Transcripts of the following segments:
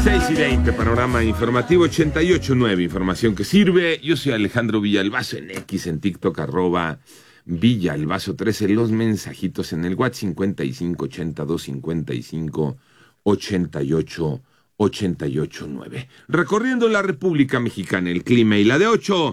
6:20, panorama informativo 88.9, información que sirve. Yo soy Alejandro Villalbazo en X, en TikTok, @Villalbazo13, los mensajitos en el WhatsApp 5582558889. Recorriendo la República Mexicana, el clima y la de 8,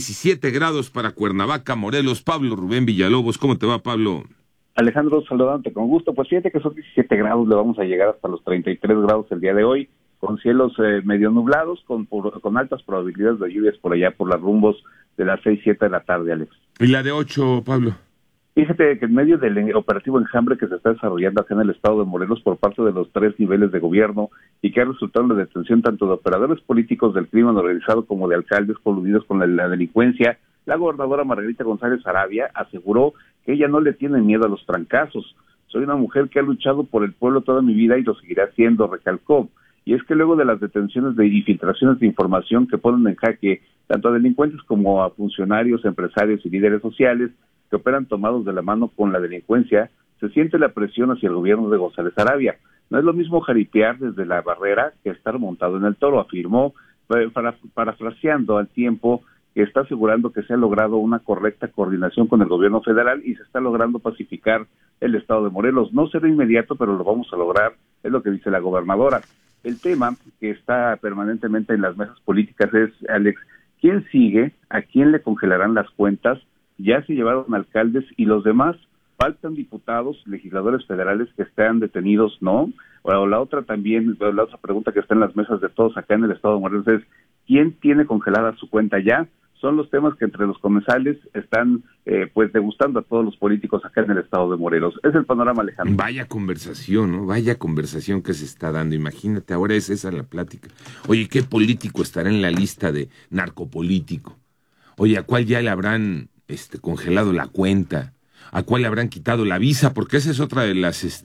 17 grados para Cuernavaca, Morelos. Pablo Rubén Villalobos, ¿cómo te va, Pablo? Alejandro, saludante con gusto. Pues fíjate que son 17 grados, le vamos a llegar hasta los 33 grados el día de hoy, con cielos medio nublados, con altas probabilidades de lluvias por allá, por los rumbos de las 6, 7 de la tarde, Alex. ¿Y la de 8, Pablo? Fíjate que en medio del operativo Enjambre que se está desarrollando acá en el estado de Morelos por parte de los 3 niveles de gobierno y que ha resultado en la detención tanto de operadores políticos del crimen organizado como de alcaldes coludidos con la delincuencia, la gobernadora Margarita González Sarabia aseguró que ella no le tiene miedo a los trancazos. Soy una mujer que ha luchado por el pueblo toda mi vida y lo seguirá haciendo, recalcó. Y es que luego de las detenciones y filtraciones de información que ponen en jaque tanto a delincuentes como a funcionarios, empresarios y líderes sociales que operan tomados de la mano con la delincuencia, se siente la presión hacia el gobierno de González Sarabia. No es lo mismo jaripear desde la barrera que estar montado en el toro, afirmó, parafraseando al tiempo que está asegurando que se ha logrado una correcta coordinación con el gobierno federal y se está logrando pacificar el estado de Morelos. No será inmediato, pero lo vamos a lograr, es lo que dice la gobernadora. El tema que está permanentemente en las mesas políticas es, Alex, ¿quién sigue? ¿A quién le congelarán las cuentas? Ya se llevaron alcaldes y los demás. Faltan diputados, legisladores federales que estén detenidos, ¿no? O la otra también, la otra pregunta que está en las mesas de todos acá en el estado de Morelos es, ¿quién tiene congelada su cuenta ya? Son los temas que entre los comensales están pues degustando a todos los políticos acá en el estado de Morelos. Es el panorama, Alejandro. Vaya conversación, ¿no? Vaya conversación que se está dando. Imagínate, ahora es esa la plática. Oye, ¿qué político estará en la lista de narcopolítico? Oye, ¿a cuál ya le habrán congelado la cuenta? ¿A cuál le habrán quitado la visa? Porque esa es otra de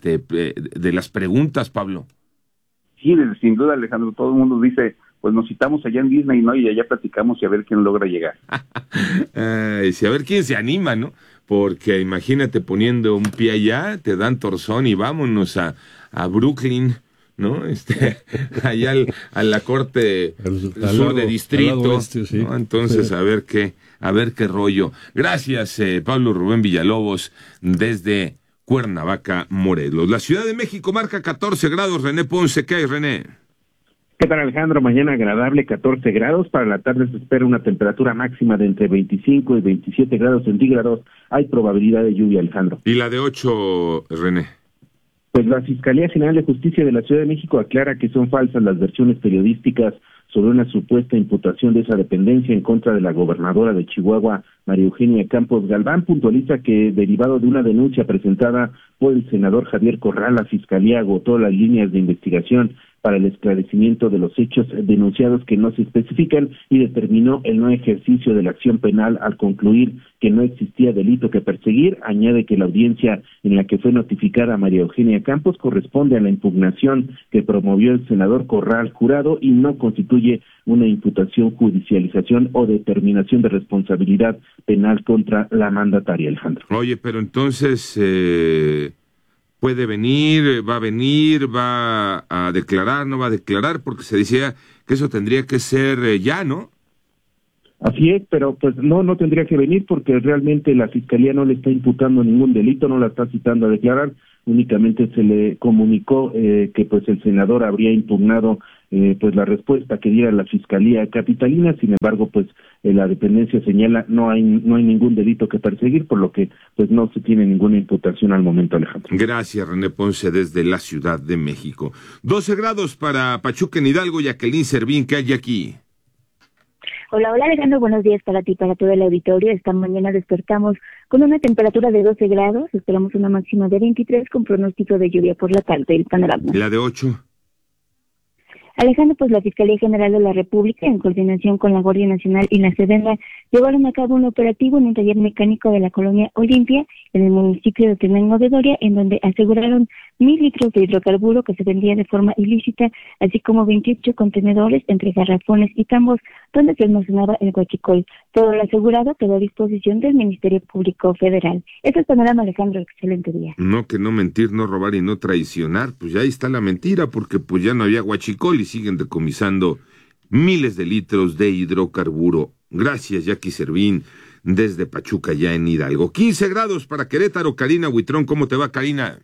las preguntas, Pablo. Sí, sin duda, Alejandro. Todo el mundo dice, pues nos citamos allá en Disney, ¿no? Y allá platicamos y a ver quién logra llegar. Sí, a ver quién se anima, ¿no? Porque imagínate poniendo un pie allá, te dan torzón y vámonos a Brooklyn, ¿no? Allá a la corte sur de distrito, oeste, sí. ¿No? Entonces, sí. a ver qué rollo. Gracias, Pablo Rubén Villalobos, desde Cuernavaca, Morelos. La Ciudad de México marca 14 grados. René Ponce, ¿qué hay, René? ¿Qué tal, Alejandro? Mañana agradable, 14 grados. Para la tarde se espera una temperatura máxima de entre 25 y 27 grados centígrados. Hay probabilidad de lluvia, Alejandro. ¿Y la de 8, René? Pues la Fiscalía General de Justicia de la Ciudad de México aclara que son falsas las versiones periodísticas sobre una supuesta imputación de esa dependencia en contra de la gobernadora de Chihuahua, María Eugenia Campos Galván. Puntualiza que, derivado de una denuncia presentada por el senador Javier Corral, la Fiscalía agotó las líneas de investigación para el esclarecimiento de los hechos denunciados que no se especifican y determinó el no ejercicio de la acción penal al concluir que no existía delito que perseguir. Añade que la audiencia en la que fue notificada María Eugenia Campos corresponde a la impugnación que promovió el senador Corral Jurado y no constituye una imputación, judicialización o determinación de responsabilidad penal contra la mandataria, Alejandro. Oye, pero entonces puede venir, va a declarar, no va a declarar, porque se decía que eso tendría que ser ya, ¿no? Así es, pero pues no tendría que venir porque realmente la Fiscalía no le está imputando ningún delito, no la está citando a declarar, únicamente se le comunicó que pues el senador habría impugnado pues la respuesta que diera la Fiscalía Capitalina. Sin embargo, pues la dependencia señala no hay ningún delito que perseguir, por lo que pues no se tiene ninguna imputación al momento, Alejandro. Gracias, René Ponce, desde la Ciudad de México. 12 grados para Pachuca en Hidalgo. Jacqueline Servín, ¿qué hay aquí? Hola Alejandro, buenos días para ti, para todo el auditorio. Esta mañana despertamos con una temperatura de 12 grados, esperamos una máxima de 23 con pronóstico de lluvia por la tarde. El panorama. ¿La de 8? Alejandro, pues la Fiscalía General de la República, en coordinación con la Guardia Nacional y la Sedena, llevaron a cabo un operativo en un taller mecánico de la colonia Olimpia, en el municipio de Tenango de Doria, en donde aseguraron 1,000 litros de hidrocarburo que se vendía de forma ilícita, así como 28 contenedores entre garrafones y tambos, donde se almacenaba el huachicol. Todo lo asegurado quedó a disposición del Ministerio Público Federal. Este es el panorama, Alejandro, excelente día. No, que no mentir, no robar y no traicionar, pues ya ahí está la mentira, porque pues ya no había huachicol, y siguen decomisando miles de litros de hidrocarburo. Gracias, Jackie Servín, desde Pachuca, ya en Hidalgo. 15 grados para Querétaro. Karina Huitrón, ¿cómo te va, Karina?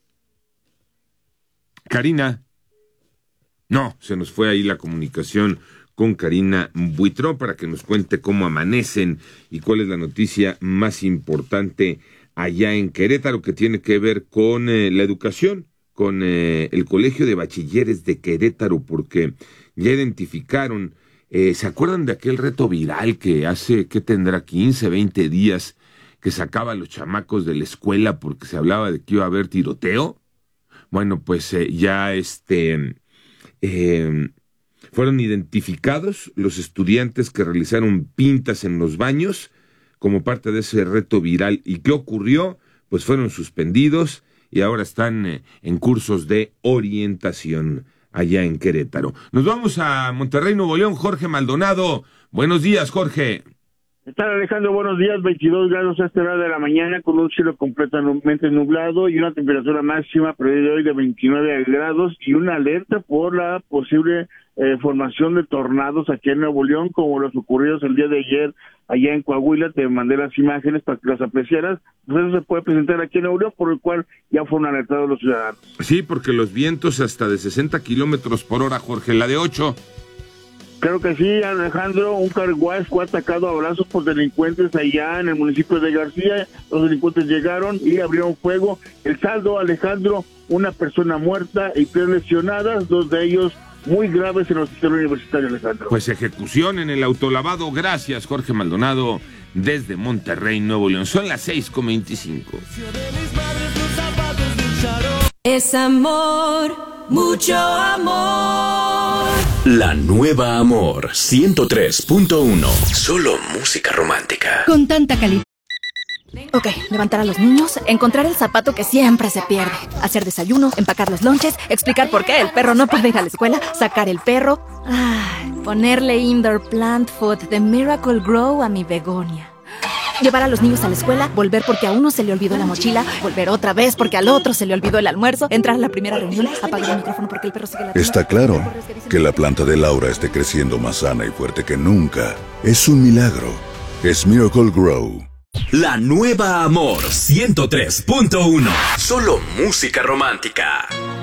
Karina. No, se nos fue ahí la comunicación con Karina Buitrón para que nos cuente cómo amanecen y cuál es la noticia más importante allá en Querétaro que tiene que ver con la educación, con el Colegio de Bachilleres de Querétaro, porque ya identificaron, ¿se acuerdan de aquel reto viral que hace, qué tendrá, 15, 20 días, que sacaba a los chamacos de la escuela porque se hablaba de que iba a haber tiroteo? Bueno, pues ya fueron identificados los estudiantes que realizaron pintas en los baños como parte de ese reto viral. ¿Y qué ocurrió? Pues fueron suspendidos y ahora están en cursos de orientación allá en Querétaro. Nos vamos a Monterrey, Nuevo León. Jorge Maldonado. Buenos días, Jorge. ¿Qué tal, Alejandro? Buenos días. 22 grados a esta hora de la mañana con un cielo completamente nublado y una temperatura máxima previa de hoy de 29 grados y una alerta por la posible formación de tornados aquí en Nuevo León, como los ocurridos el día de ayer allá en Coahuila. Te mandé las imágenes para que las apreciaras. Pues eso se puede presentar aquí en Nuevo León, por el cual ya fueron alertados los ciudadanos. Sí, porque los vientos hasta de 60 kilómetros por hora, Jorge, la de 8. Claro que sí, Alejandro. Un carguaz fue atacado a balazos por delincuentes allá en el municipio de García. Los delincuentes llegaron y abrieron fuego. El saldo, Alejandro, una persona muerta y 3 lesionadas, 2 de ellos muy graves en el hospital universitario, Alejandro. Pues ejecución en el autolavado. Gracias, Jorge Maldonado, desde Monterrey, Nuevo León. Son las 6:25. Es amor, mucho amor. La nueva Amor 103.1. Solo música romántica. Con tanta calidad. Ok, levantar a los niños, encontrar el zapato que siempre se pierde, hacer desayuno, empacar los lonches, explicar por qué el perro no puede ir a la escuela, sacar el perro, ponerle indoor plant food de Miracle Grow a mi begonia. Llevar a los niños a la escuela, volver porque a uno se le olvidó la mochila, volver otra vez porque al otro se le olvidó el almuerzo, entrar a la primera reunión, apagar el micrófono porque el perro sigue ladrando. Está claro que la planta de Laura esté creciendo más sana y fuerte que nunca. Es un milagro. Es Miracle Grow. La nueva Amor 103.1. Solo música romántica.